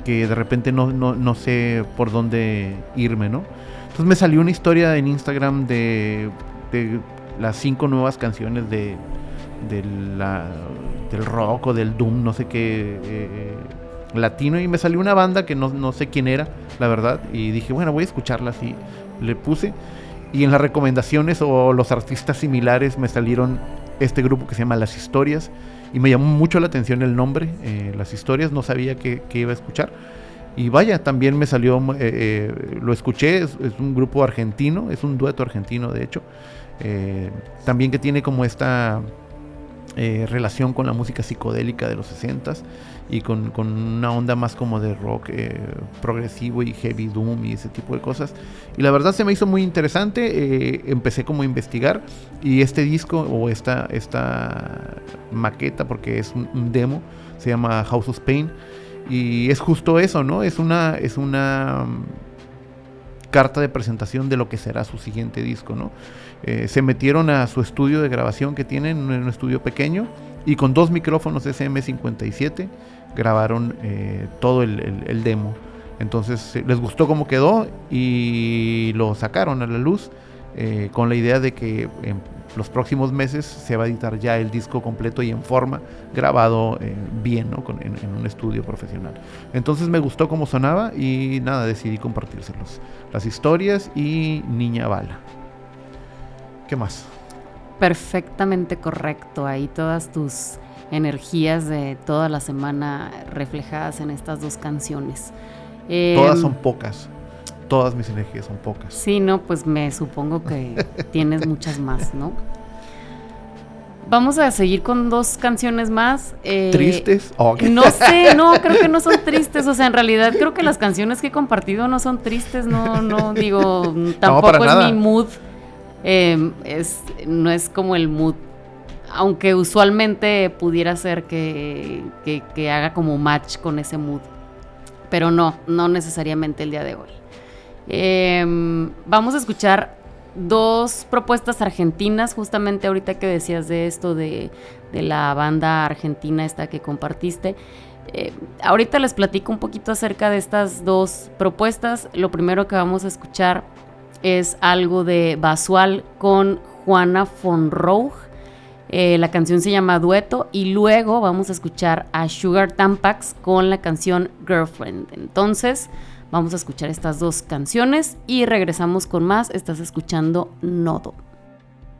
que de repente no sé por dónde irme, ¿no? Entonces me salió una historia en Instagram de las 5 nuevas canciones del rock o del doom, no sé qué, latino, y me salió una banda que no sé quién era, la verdad, y dije, bueno, voy a escucharla, así le puse, y en las recomendaciones o los artistas similares me salieron este grupo que se llama Las Historias, y me llamó mucho la atención el nombre, Las Historias, no sabía que iba a escuchar, y vaya, también me salió, lo escuché, es un grupo argentino, es un dueto argentino de hecho, también que tiene como esta relación con la música psicodélica de los 60s y con una onda más como de rock progresivo y heavy doom y ese tipo de cosas, y la verdad se me hizo muy interesante. Empecé como a investigar, y este disco o esta maqueta, porque es un demo, se llama House of Pain, y es justo eso, ¿no? Es una carta de presentación de lo que será su siguiente disco, ¿no? Se metieron a su estudio de grabación que tienen, un estudio pequeño, y con 2 micrófonos SM57 grabaron todo el demo. Entonces les gustó cómo quedó y lo sacaron a la luz, con la idea de que en los próximos meses se va a editar ya el disco completo y en forma, grabado bien, ¿no? En un estudio profesional. Entonces me gustó cómo sonaba y nada, decidí compartírselos. Las Historias y Niña Bala. ¿Qué más? Perfectamente correcto. Ahí todas tus energías de toda la semana reflejadas en estas 2 canciones. Todas son pocas. Todas mis energías son pocas. Sí, no, pues me supongo que tienes muchas más, ¿no? Vamos a seguir con 2 canciones más. ¿Tristes? Okay. No sé, no, creo que no son tristes. O sea, en realidad creo que las canciones que he compartido no son tristes. No digo, tampoco es mi mood. No es como el mood, aunque usualmente pudiera ser que haga como match con ese mood, pero no necesariamente el día de hoy. Vamos a escuchar 2 propuestas argentinas, justamente ahorita que decías de esto de la banda argentina esta que compartiste. Ahorita les platico un poquito acerca de estas 2 propuestas. Lo primero que vamos a escuchar es algo de Basual con Juana von Roug. La canción se llama Dueto, y luego vamos a escuchar a Sugar Tampax con la canción Girlfriend. Entonces vamos a escuchar estas 2 canciones y regresamos con más. Estás escuchando Nodo.